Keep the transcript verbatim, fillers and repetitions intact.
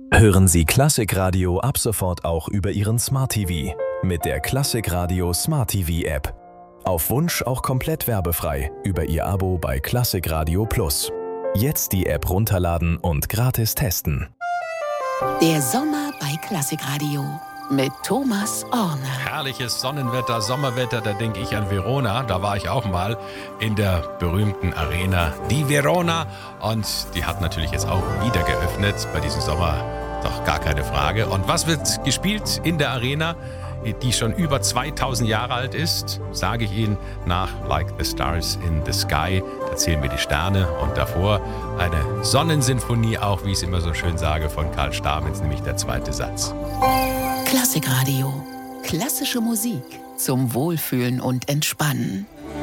Hören Sie Klassikradio ab sofort auch über Ihren Smart T V mit der Klassikradio Smart T V App. Auf Wunsch auch komplett werbefrei über Ihr Abo bei Klassikradio Plus. Jetzt die App runterladen und gratis testen. Der Sommer bei Klassikradio mit Thomas Orner. Herrliches Sonnenwetter, Sommerwetter, da denke ich an Verona. Da war ich auch mal in der berühmten Arena, die Verona. Und die hat natürlich jetzt auch wieder geöffnet bei diesem Sommer, doch gar keine Frage. Und was wird gespielt in der Arena, die schon über zweitausend Jahre alt ist, sage ich Ihnen nach Like the Stars in the Sky. Da zählen wir die Sterne und davor eine Sonnensinfonie, auch wie ich es immer so schön sage, von Karl Stamens, nämlich der zweite Satz. Klassikradio. Klassische Musik zum Wohlfühlen und Entspannen.